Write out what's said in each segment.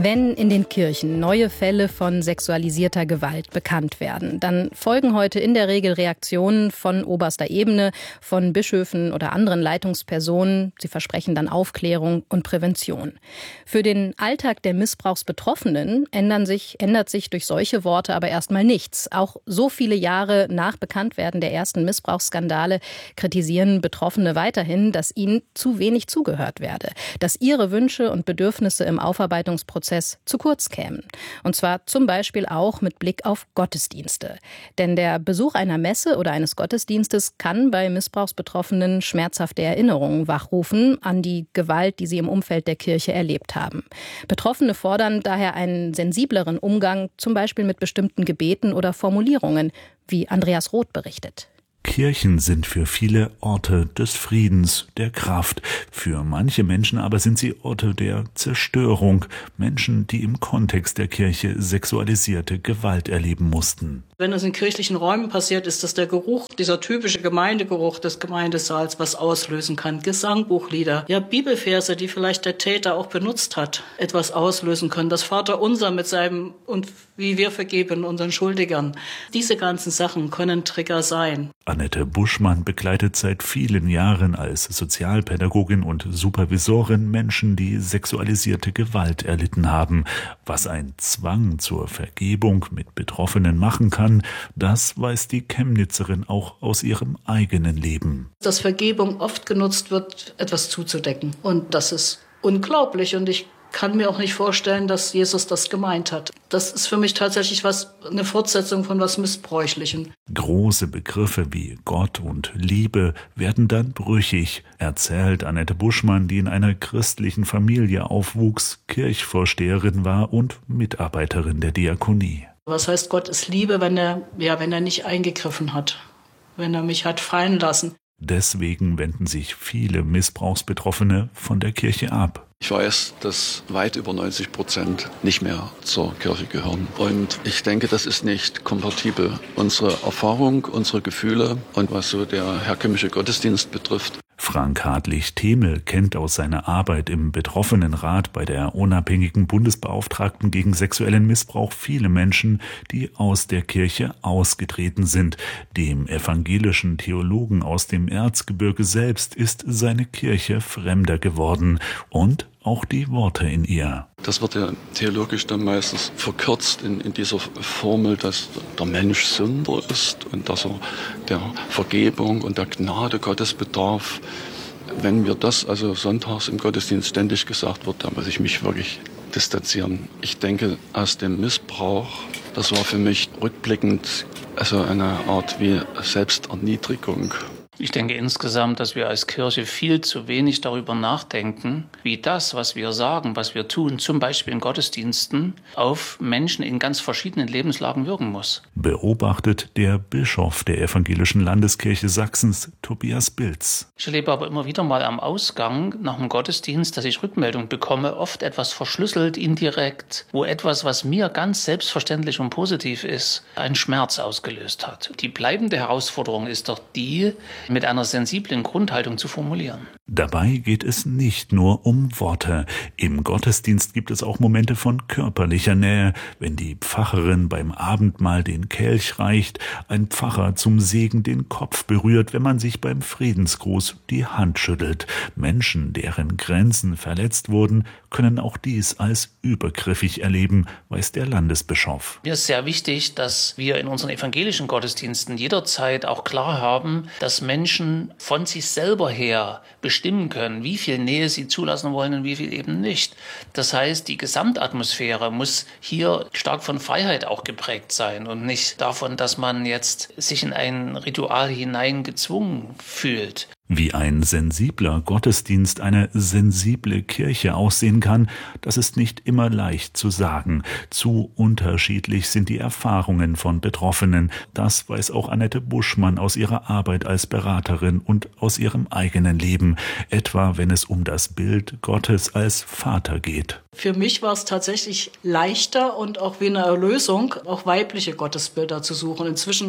Wenn in den Kirchen neue Fälle von sexualisierter Gewalt bekannt werden, dann folgen heute in der Regel Reaktionen von oberster Ebene, von Bischöfen oder anderen Leitungspersonen. Sie versprechen dann Aufklärung und Prävention. Für den Alltag der Missbrauchsbetroffenen ändert sich durch solche Worte aber erstmal nichts. Auch so viele Jahre nach Bekanntwerden der ersten Missbrauchsskandale kritisieren Betroffene weiterhin, dass ihnen zu wenig zugehört werde, dass ihre Wünsche und Bedürfnisse im Aufarbeitungsprozess zu kurz kämen. Und zwar zum Beispiel auch mit Blick auf Gottesdienste. Denn der Besuch einer Messe oder eines Gottesdienstes kann bei Missbrauchsbetroffenen schmerzhafte Erinnerungen wachrufen an die Gewalt, die sie im Umfeld der Kirche erlebt haben. Betroffene fordern daher einen sensibleren Umgang, zum Beispiel mit bestimmten Gebeten oder Formulierungen, wie Andreas Roth berichtet. Kirchen sind für viele Orte des Friedens, der Kraft. Für manche Menschen aber sind sie Orte der Zerstörung. Menschen, die im Kontext der Kirche sexualisierte Gewalt erleben mussten. Wenn es in kirchlichen Räumen passiert, ist das der Geruch, dieser typische Gemeindegeruch des Gemeindesaals, was auslösen kann. Gesangbuchlieder, ja Bibelverse, die vielleicht der Täter auch benutzt hat, etwas auslösen können. Das Vaterunser mit seinem und wie wir vergeben unseren Schuldigern. Diese ganzen Sachen können Trigger sein. Annette Buschmann begleitet seit vielen Jahren als Sozialpädagogin und Supervisorin Menschen, die sexualisierte Gewalt erlitten haben. Was ein Zwang zur Vergebung mit Betroffenen machen kann, das weiß die Chemnitzerin auch aus ihrem eigenen Leben. Dass Vergebung oft genutzt wird, etwas zuzudecken. Und das ist unglaublich. Und ich kann mir auch nicht vorstellen, dass Jesus das gemeint hat. Das ist für mich tatsächlich eine Fortsetzung von was Missbräuchlichem. Große Begriffe wie Gott und Liebe werden dann brüchig, erzählt Annette Buschmann, die in einer christlichen Familie aufwuchs, Kirchvorsteherin war und Mitarbeiterin der Diakonie. Was heißt Gott ist Liebe, wenn er nicht eingegriffen hat, wenn er mich hat fallen lassen? Deswegen wenden sich viele Missbrauchsbetroffene von der Kirche ab. Ich weiß, dass weit über 90% nicht mehr zur Kirche gehören. Und ich denke, das ist nicht kompatibel. Unsere Erfahrung, unsere Gefühle und was so der herkömmliche Gottesdienst betrifft. Frank Hartlich-Themel kennt aus seiner Arbeit im Betroffenenrat bei der unabhängigen Bundesbeauftragten gegen sexuellen Missbrauch viele Menschen, die aus der Kirche ausgetreten sind. Dem evangelischen Theologen aus dem Erzgebirge selbst ist seine Kirche fremder geworden und auch die Worte in ihr. Das wird ja theologisch dann meistens verkürzt in dieser Formel, dass der Mensch Sünder ist und dass er der Vergebung und der Gnade Gottes bedarf. Wenn mir das also sonntags im Gottesdienst ständig gesagt wird, da muss ich mich wirklich distanzieren. Ich denke, aus dem Missbrauch, das war für mich rückblickend also eine Art wie Selbsterniedrigung. Ich denke insgesamt, dass wir als Kirche viel zu wenig darüber nachdenken, wie das, was wir sagen, was wir tun, zum Beispiel in Gottesdiensten, auf Menschen in ganz verschiedenen Lebenslagen wirken muss. Beobachtet der Bischof der Evangelischen Landeskirche Sachsens, Tobias Bilz. Ich erlebe aber immer wieder mal am Ausgang nach dem Gottesdienst, dass ich Rückmeldung bekomme, oft etwas verschlüsselt, indirekt, wo etwas, was mir ganz selbstverständlich und positiv ist, einen Schmerz ausgelöst hat. Die bleibende Herausforderung ist doch die, mit einer sensiblen Grundhaltung zu formulieren. Dabei geht es nicht nur um Worte. Im Gottesdienst gibt es auch Momente von körperlicher Nähe, wenn die Pfarrerin beim Abendmahl den Kelch reicht, ein Pfarrer zum Segen den Kopf berührt, wenn man sich beim Friedensgruß die Hand schüttelt. Menschen, deren Grenzen verletzt wurden, können auch dies als übergriffig erleben, weiß der Landesbischof. Mir ist sehr wichtig, dass wir in unseren evangelischen Gottesdiensten jederzeit auch klar haben, dass Menschen von sich selber her bestimmen können, wie viel Nähe sie zulassen wollen und wie viel eben nicht. Das heißt, die Gesamtatmosphäre muss hier stark von Freiheit auch geprägt sein und nicht davon, dass man jetzt sich in ein Ritual hineingezwungen fühlt. Wie ein sensibler Gottesdienst, eine sensible Kirche aussehen kann, das ist nicht immer leicht zu sagen. Zu unterschiedlich sind die Erfahrungen von Betroffenen. Das weiß auch Annette Buschmann aus ihrer Arbeit als Beraterin und aus ihrem eigenen Leben, etwa wenn es um das Bild Gottes als Vater geht. Für mich war es tatsächlich leichter und auch wie eine Erlösung, auch weibliche Gottesbilder zu suchen. Inzwischen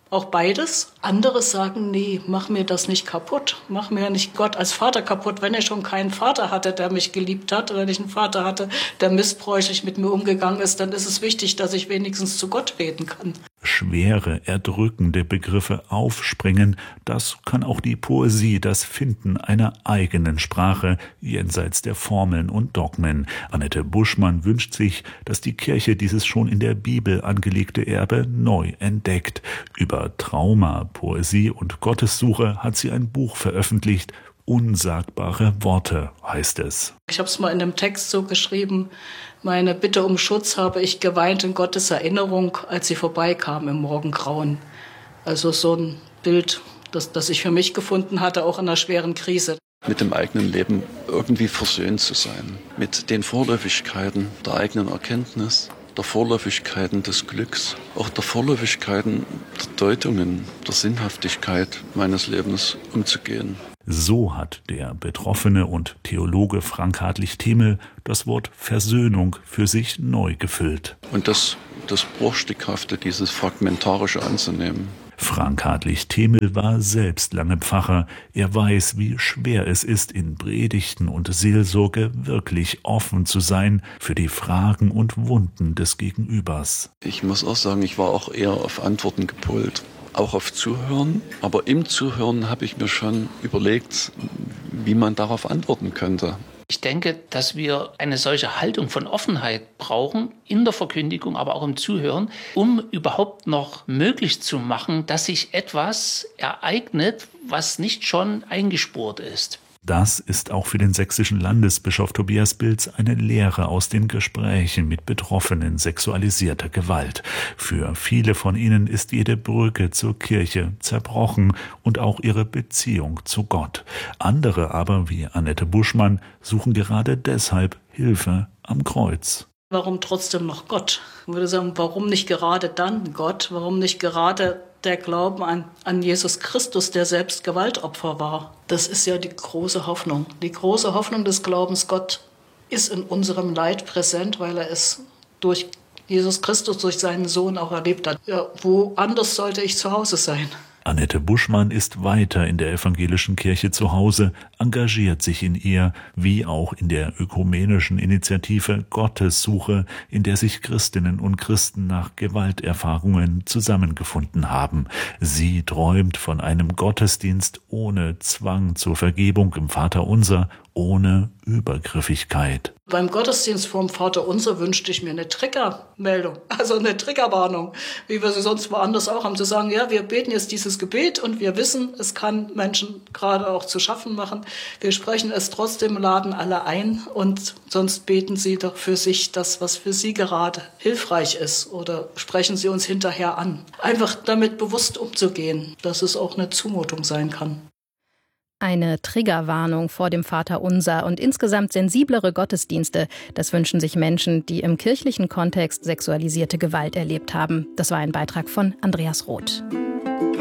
Auch beides. Andere sagen, nee, mach mir das nicht kaputt. Mach mir nicht Gott als Vater kaputt. Wenn ich schon keinen Vater hatte, der mich geliebt hat, oder wenn ich einen Vater hatte, der missbräuchlich mit mir umgegangen ist, dann ist es wichtig, dass ich wenigstens zu Gott beten kann. Schwere, erdrückende Begriffe aufspringen, das kann auch die Poesie, das Finden einer eigenen Sprache jenseits der Formeln und Dogmen. Annette Buschmann wünscht sich, dass die Kirche dieses schon in der Bibel angelegte Erbe neu entdeckt. Über Trauma, Poesie und Gottessuche hat sie ein Buch veröffentlicht. Unsagbare Worte heißt es. Ich habe es mal in einem Text so geschrieben: Meine Bitte um Schutz habe ich geweint in Gottes Erinnerung, als sie vorbeikam im Morgengrauen. Also so ein Bild, das ich für mich gefunden hatte, auch in einer schweren Krise. Mit dem eigenen Leben irgendwie versöhnt zu sein. Mit den Vorläufigkeiten der eigenen Erkenntnis, der Vorläufigkeiten des Glücks, auch der Vorläufigkeiten der Deutungen, der Sinnhaftigkeit meines Lebens umzugehen. So hat der Betroffene und Theologe Frank Hartlich-Temel das Wort Versöhnung für sich neu gefüllt. Und das Bruchstickhafte, dieses Fragmentarische anzunehmen. Frank Hartlich-Temel war selbst lange Pfarrer. Er weiß, wie schwer es ist, in Predigten und Seelsorge wirklich offen zu sein für die Fragen und Wunden des Gegenübers. Ich muss auch sagen, ich war auch eher auf Antworten gepolt. Auch auf Zuhören, aber im Zuhören habe ich mir schon überlegt, wie man darauf antworten könnte. Ich denke, dass wir eine solche Haltung von Offenheit brauchen, in der Verkündigung, aber auch im Zuhören, um überhaupt noch möglich zu machen, dass sich etwas ereignet, was nicht schon eingespurt ist. Das ist auch für den sächsischen Landesbischof Tobias Bilz eine Lehre aus den Gesprächen mit Betroffenen sexualisierter Gewalt. Für viele von ihnen ist jede Brücke zur Kirche zerbrochen und auch ihre Beziehung zu Gott. Andere aber, wie Annette Buschmann, suchen gerade deshalb Hilfe am Kreuz. Warum trotzdem noch Gott? Ich würde sagen, warum nicht gerade dann Gott? Warum nicht gerade der Glauben an Jesus Christus, der selbst Gewaltopfer war? Das ist ja die große Hoffnung. Die große Hoffnung des Glaubens, Gott ist in unserem Leid präsent, weil er es durch Jesus Christus, durch seinen Sohn auch erlebt hat. Ja, woanders sollte ich zu Hause sein? Annette Buschmann ist weiter in der evangelischen Kirche zu Hause, engagiert sich in ihr, wie auch in der ökumenischen Initiative Gottessuche, in der sich Christinnen und Christen nach Gewalterfahrungen zusammengefunden haben. Sie träumt von einem Gottesdienst ohne Zwang zur Vergebung im Vaterunser, ohne Übergriffigkeit. Beim Gottesdienst vorm Vaterunser wünschte ich mir eine Triggermeldung, also eine Triggerwarnung, wie wir sie sonst woanders auch haben, zu sagen, ja, wir beten jetzt dieses Gebet und wir wissen, es kann Menschen gerade auch zu schaffen machen. Wir sprechen es trotzdem, laden alle ein und sonst beten sie doch für sich das, was für sie gerade hilfreich ist, oder sprechen sie uns hinterher an. Einfach damit bewusst umzugehen, dass es auch eine Zumutung sein kann. Eine Triggerwarnung vor dem Vaterunser und insgesamt sensiblere Gottesdienste, das wünschen sich Menschen, die im kirchlichen Kontext sexualisierte Gewalt erlebt haben. Das war ein Beitrag von Andreas Roth.